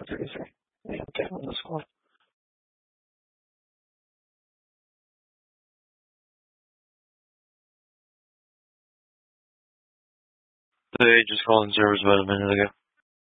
33. Yeah, get him in the squad. They just called in service about a minute ago.